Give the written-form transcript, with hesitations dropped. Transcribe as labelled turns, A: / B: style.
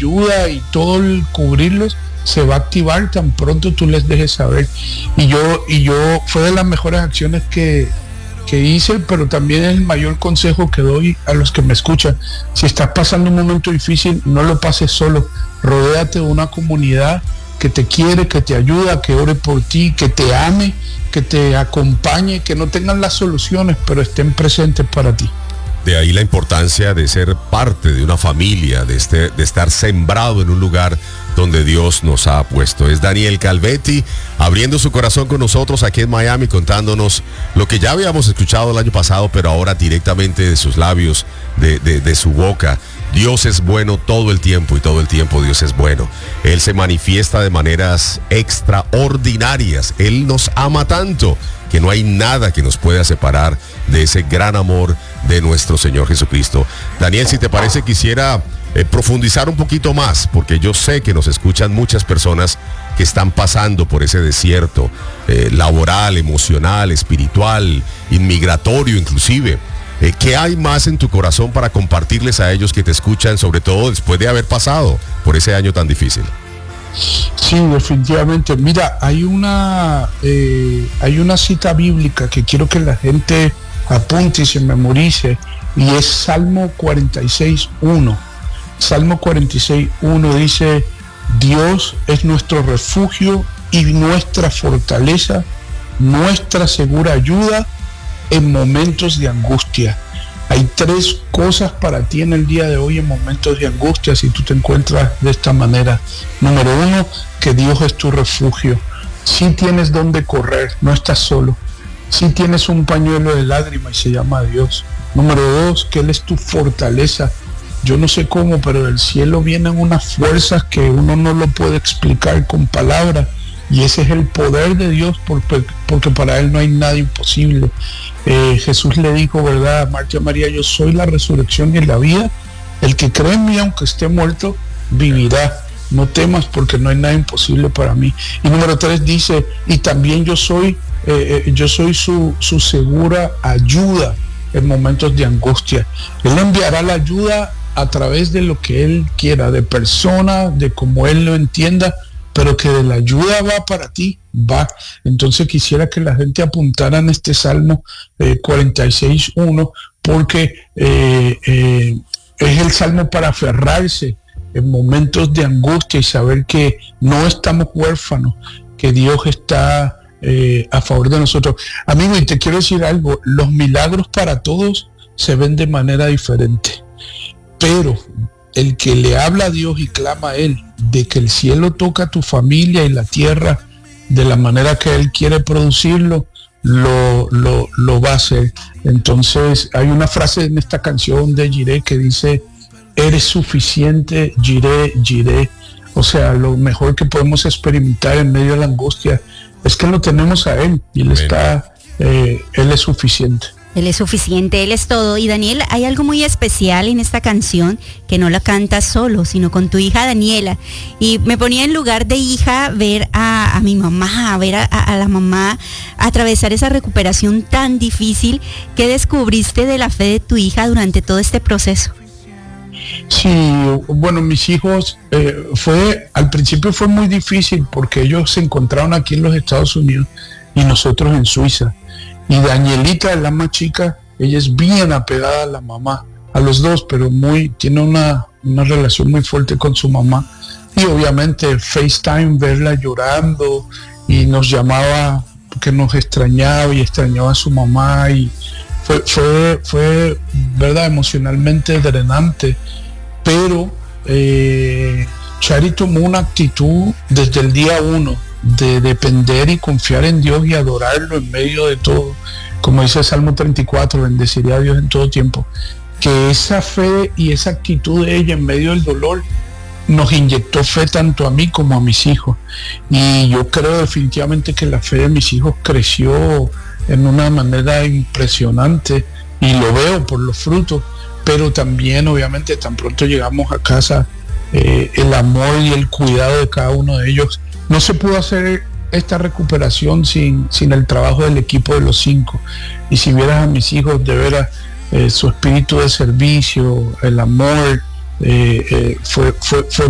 A: ayuda y todo el cubrirlos se va a activar tan pronto tú les dejes saber. Y yo fue de las mejores acciones que hice, pero también es el mayor consejo que doy a los que me escuchan. Si estás pasando un momento difícil, no lo pases solo. Rodéate de una comunidad que te quiere, que te ayuda, que ore por ti, que te ame, que te acompañe, que no tengan las soluciones, pero estén presentes para ti.
B: De ahí la importancia de ser parte de una familia, de estar sembrado en un lugar donde Dios nos ha puesto. Es Daniel Calvetti abriendo su corazón con nosotros aquí en Miami, contándonos lo que ya habíamos escuchado el año pasado, pero ahora directamente de sus labios, de su boca. Dios es bueno todo el tiempo y todo el tiempo Dios es bueno. Él se manifiesta de maneras extraordinarias. Él nos ama tanto que no hay nada que nos pueda separar de ese gran amor de nuestro Señor Jesucristo. Daniel, si te parece, quisiera profundizar un poquito más, porque yo sé que nos escuchan muchas personas que están pasando por ese desierto laboral, emocional, espiritual, inmigratorio inclusive. ¿Qué hay más en tu corazón para compartirles a ellos que te escuchan, sobre todo después de haber pasado por ese año tan difícil?
A: Sí, definitivamente. Mira, hay una cita bíblica que quiero que la gente apunte y se memorice, y es Salmo 46:1. Salmo 46:1 dice: Dios es nuestro refugio y nuestra fortaleza, nuestra segura ayuda en momentos de angustia. Hay 3 cosas para ti en el día de hoy en momentos de angustia si tú te encuentras de esta manera. Número 1, que Dios es tu refugio. Si tienes donde correr, no estás solo. Si tienes un pañuelo de lágrimas y se llama Dios. Número 2, que Él es tu fortaleza. Yo no sé cómo, pero del cielo vienen unas fuerzas que uno no lo puede explicar con palabras. Y ese es el poder de Dios, porque para Él no hay nada imposible. Jesús le dijo, ¿verdad?, a Marta y a María: yo soy la resurrección y la vida. El que cree en mí, aunque esté muerto, vivirá. No temas, porque no hay nada imposible para mí. Y número 3 dice: y también yo soy su segura ayuda en momentos de angustia. Él enviará la ayuda a través de lo que Él quiera, de persona, de como Él lo entienda, pero que de la ayuda va para ti, va. Entonces quisiera que la gente apuntara en este Salmo 46:1, porque es el Salmo para aferrarse en momentos de angustia y saber que no estamos huérfanos, que Dios está a favor de nosotros. Amigo, y te quiero decir algo: los milagros para todos se ven de manera diferente, pero el que le habla a Dios y clama a Él de que el cielo toca a tu familia y la tierra de la manera que Él quiere producirlo, lo va a hacer. Entonces hay una frase en esta canción de Jiré que dice: eres suficiente, Jiré, Jiré. O sea, lo mejor que podemos experimentar en medio de la angustia es que lo tenemos a Él, y Él es suficiente.
C: Él es suficiente, Él es todo. Y Daniel, hay algo muy especial en esta canción, que no la cantas solo, sino con tu hija Daniela. Y me ponía en lugar de hija ver a mi mamá, ver a la mamá atravesar esa recuperación tan difícil. ¿Qué descubriste de la fe de tu hija durante todo este proceso?
A: Sí, bueno, mis hijos, al principio fue muy difícil porque ellos se encontraron aquí en los Estados Unidos y nosotros en Suiza. Y Danielita, la más chica, ella es bien apegada a la mamá, a los dos, pero tiene una relación muy fuerte con su mamá. Y obviamente FaceTime, verla llorando, y nos llamaba porque nos extrañaba y extrañaba a su mamá, y fue verdad, emocionalmente drenante. Pero Chari tomó una actitud desde el día 1 de depender y confiar en Dios y adorarlo en medio de todo. Como dice el Salmo 34, bendeciré a Dios en todo tiempo. Que esa fe y esa actitud de ella en medio del dolor nos inyectó fe tanto a mí como a mis hijos. Y yo creo definitivamente que la fe de mis hijos creció en una manera impresionante, y lo veo por los frutos. Pero también, obviamente, tan pronto llegamos a casa, el amor y el cuidado de cada uno de ellos. No se pudo hacer esta recuperación sin el trabajo del equipo de los 5. Y si vieras a mis hijos, de veras, su espíritu de servicio, el amor, fue